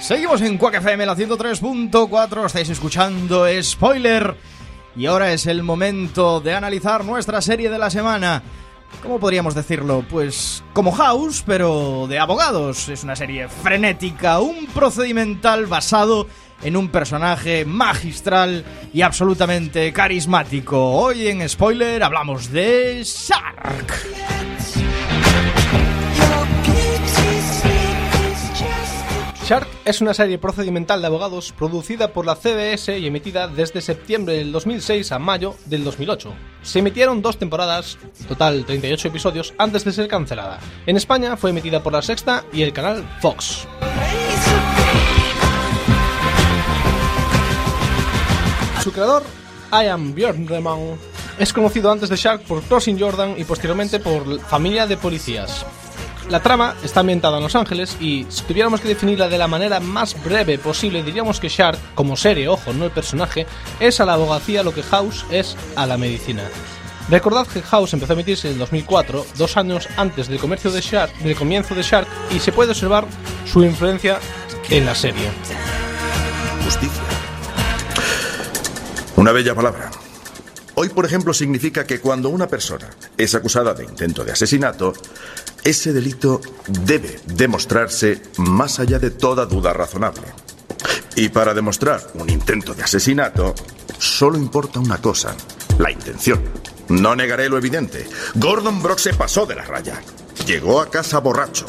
Seguimos en Quack FM, la 103.4. Estáis escuchando Spoiler. Y ahora es el momento de analizar nuestra serie de la semana. ¿Cómo podríamos decirlo? Pues como House, pero de abogados. Es una serie frenética, un procedimental basado en un personaje magistral y absolutamente carismático. Hoy en Spoiler hablamos de Shark. Shark es una serie procedimental de abogados producida por la CBS y emitida desde septiembre del 2006 a mayo del 2008. Se emitieron 2 temporadas, total 38 episodios, antes de ser cancelada. En España fue emitida por La Sexta y el canal Fox. Su creador, Ian Bjornman, es conocido antes de Shark por Crossing Jordan y posteriormente por Familia de Policías. La trama está ambientada en Los Ángeles y, si tuviéramos que definirla de la manera más breve posible, diríamos que Shark, como serie, ojo, no el personaje, es a la abogacía lo que House es a la medicina. Recordad que House empezó a emitirse en el 2004, 2 años antes del comienzo de Shark, y se puede observar su influencia en la serie. Justicia. Una bella palabra. Hoy, por ejemplo, significa que cuando una persona es acusada de intento de asesinato, ese delito debe demostrarse más allá de toda duda razonable. Y para demostrar un intento de asesinato, solo importa una cosa: la intención. No negaré lo evidente. Gordon Brock se pasó de la raya. Llegó a casa borracho,